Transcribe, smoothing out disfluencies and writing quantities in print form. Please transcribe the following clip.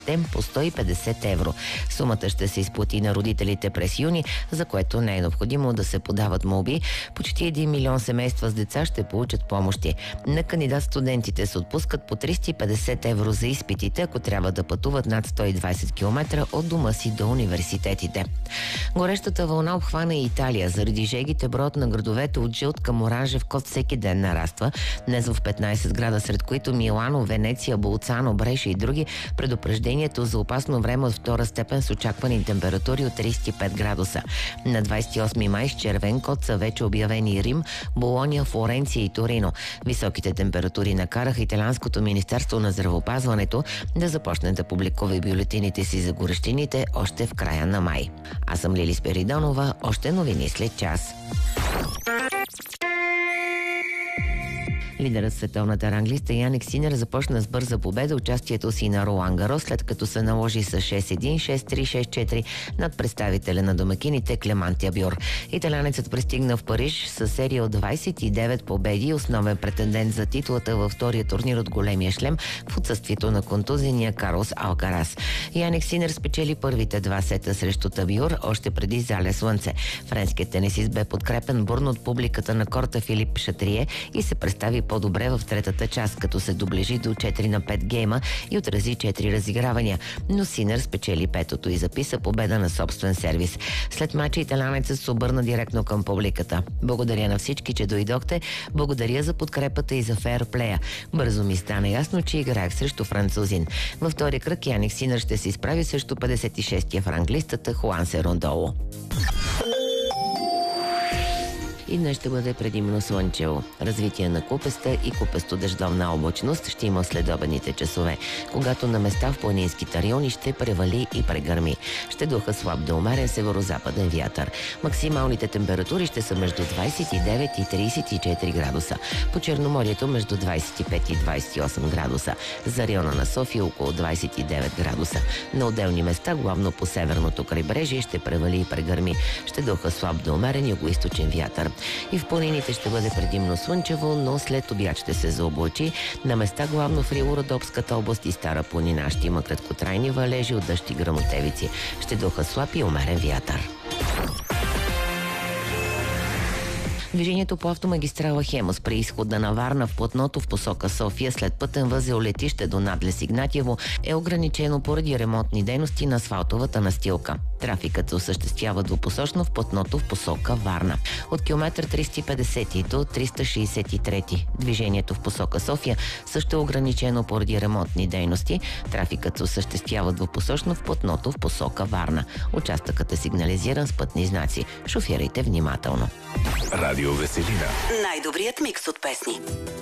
по 150 евро. Сумата ще се изплати на родителите през юни, за което не е необходимо да се подават молби. Почти 1 милион семейства с деца ще получат помощи. На кандидат-студентите се отпускат по 350 евро за изпитите, ако трябва да пътуват над 120 км от дома си до университетите. Горещата вълна обхвана и Италия. Заради жегите броят на градовете от жълт към оранжев код всеки ден нараства. Днес в 15 града, сред които Милано, Венеция, Болцано, Бреша и други, предупреждението за опасно време от втора степен с очаквани температури от 35 градуса. На 28 май с червен код са вече обявени Рим, Болония, Флоренция и Торино. Високите температури накараха Италианското министерство на здравеопазването да започне да публикува бюлетините си за горещините още в края на май. Аз съм Лили Спиридонова, още новини след час. Лидерът в световната ранглиста Яник Синер започна с бърза победа участието си на Ролан Гарос, след като се наложи с 6-1, 6-3, 6-4 над представителя на домакините Клеман Тябьор. Италянецът пристигна в Париж с серия от 29 победи, основен претендент за титлата във втория турнир от големия шлем в отсъствието на контузения Карлос Алкарас. Яник Синер спечели първите два сета срещу Табьор още преди зале слънце. Френският тенисист бе подкрепен бурно от публиката на корта Филип Шатрие и се представи по-добре в третата част, като се доближи до 4 на 5 гейма и отрази 4 разигравания. Но Синер спечели петото и записа победа на собствен сервис. След мача италянецът се обърна директно към публиката. Благодаря на всички, че дойдохте. Благодаря за подкрепата и за фейрплея. Бързо ми стана ясно, че играех срещу французин. Във втори кръг Яник Синер ще се изправи срещу 56-я в ранглистата Хуан Серондоло. И днес ще бъде предимно слънчево. Развитие на купеста и купесто-дъждовна облачност ще има в следобедните часове, когато на места в планинските райони ще превали и прегърми. Ще духа слаб до умерен северо-западен вятър. Максималните температури ще са между 29 и 34 градуса. По Черноморието между 25 и 28 градуса. За района на София около 29 градуса. На отделни места, главно по северното крайбрежие, ще превали и прегърми. Ще духа слаб до умерен югоизточен вятър. И в планините ще бъде предимно слънчево, но след обяд ще се заоблачи. На места главно в Рило-Родопската област и Стара планина ще има краткотрайни валежи от дъжд и гръмотевици. Ще духа слаб и умерен вятър. Движението по автомагистрала Хемус при изхода на Варна в платното в посока София след пътен възел летище до надлез Игнатиево е ограничено поради ремонтни дейности на асфалтовата настилка. Трафикът се осъществява двупосочно в платното в посока Варна. От километър 350 до 363 движението в посока София също е ограничено поради ремонтни дейности. Трафикът се осъществява двупосочно в платното в посока Варна. Участъкът е сигнализиран с пътни знаци. Шофирайте внимателно. Радио Веселина. Най-добрият микс от песни.